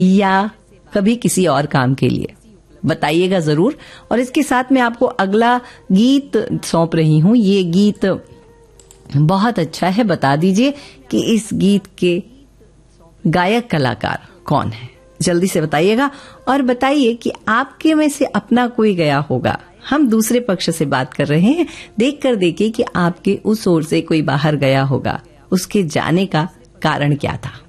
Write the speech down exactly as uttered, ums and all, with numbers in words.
या कभी किसी और काम के लिए? बताइएगा जरूर। और इसके साथ मैं आपको अगला गीत सौंप रही हूं। ये गीत बहुत अच्छा है, बता दीजिए कि इस गीत के गायक कलाकार कौन है? जल्दी से बताइएगा और बताइए कि आपके में से अपना कोई गया होगा। हम दूसरे पक्ष से बात कर रहे हैं, देख कर देखिए कि आपके उस ओर से कोई बाहर गया होगा, उसके जाने का कारण क्या था।